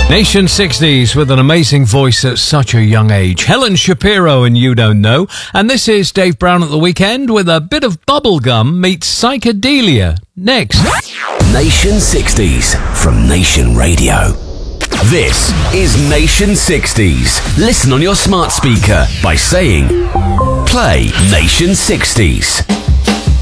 Nation 60s with an amazing voice at such a young age. Helen Shapiro and You Don't Know. And this is Dave Brown at the Weekend with a bit of bubblegum meets psychedelia. Next. Nation 60s from Nation Radio. This is Nation 60s. Listen on your smart speaker by saying, play Nation 60s.